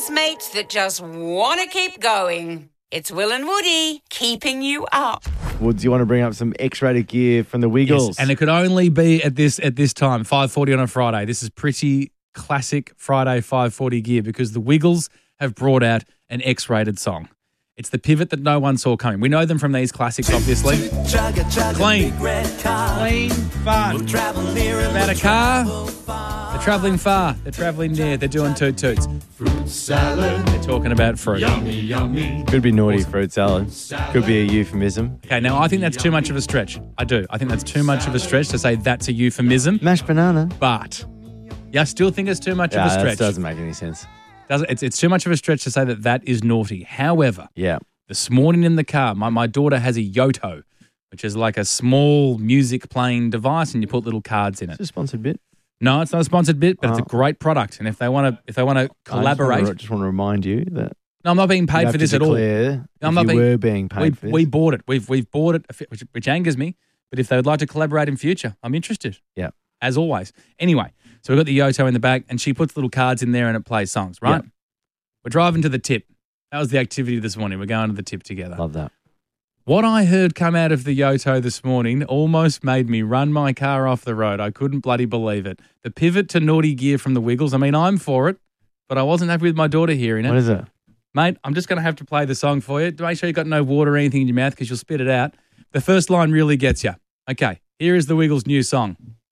those mates that just want to keep going. It's Will and Woody keeping you up. Woods, you want to bring up some X-rated gear from the Wiggles? Yes, and it could only be at this time, 5:40 on a Friday. This is pretty classic Friday 5:40 gear because the Wiggles have brought out an X-rated song. It's the pivot that no one saw coming. We know them from these classics, obviously. Clean, fun. About a car. They're travelling far. They're travelling near. They're doing toot toots. Fruit salad. They're talking about fruit. Yummy, yummy. Could be naughty fruit salad. Could be a euphemism. Okay, now I think that's too much of a stretch. I do. I think that's too much of a stretch to say that's a euphemism. Mashed banana. But I still think it's too much of a stretch. That doesn't make any sense. It's too much of a stretch to say that is naughty. However, Yeah. this morning in the car, my daughter has a Yoto, which is like a small music playing device, and you put little cards in it. It's a sponsored bit. No, it's not a sponsored bit, but it's a great product. And if they want to collaborate, I just want to remind you that no, I'm not being paid for this at all. No, I'm not were being paid for this. We bought it. We've bought it, which angers me. But if they would like to collaborate in future, I'm interested. Yeah. As always. Anyway, so we've got the Yoto in the back, and she puts little cards in there, and it plays songs. Right. Yeah. We're driving to the tip. That was the activity this morning. We're going to the tip together. Love that. What I heard come out of the Yoto this morning almost made me run my car off the road. I couldn't bloody believe it. The pivot to naughty gear from the Wiggles. I mean, I'm for it, but I wasn't happy with my daughter hearing it. What is it? Mate, I'm just going to have to play the song for you. Make sure you've got no water or anything in your mouth because you'll spit it out. The first line really gets you. Okay, here is the Wiggles' new song.